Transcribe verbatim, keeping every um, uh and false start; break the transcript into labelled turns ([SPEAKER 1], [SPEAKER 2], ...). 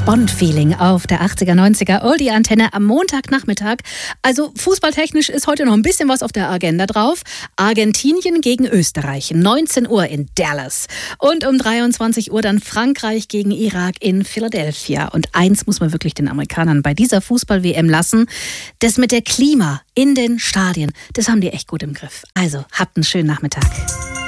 [SPEAKER 1] Bond-Feeling auf der achtziger, neunziger Oldie-Antenne am Montagnachmittag. Also fußballtechnisch ist heute noch ein bisschen was auf der Agenda drauf. Argentinien gegen Österreich, neunzehn Uhr in Dallas. Und um dreiundzwanzig Uhr dann Frankreich gegen Irak in Philadelphia. Und eins muss man wirklich den Amerikanern bei dieser Fußball-W M lassen. Das mit der Klima in den Stadien, das haben die echt gut im Griff. Also, habt einen schönen Nachmittag.